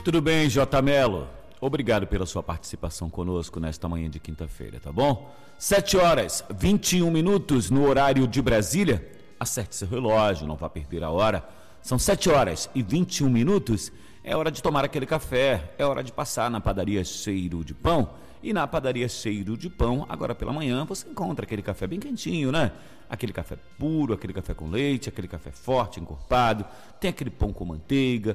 Tudo bem, J. Melo? Obrigado pela sua participação conosco nesta manhã de quinta-feira, tá bom? 7h21 no horário de Brasília. Acerte seu relógio, não vá perder a hora. São 7h21. É hora de tomar aquele café, é hora de passar na padaria Cheiro de Pão. E na padaria Cheiro de Pão, agora pela manhã, você encontra aquele café bem quentinho, né? Aquele café puro, aquele café com leite, aquele café forte, encorpado. Tem aquele pão com manteiga,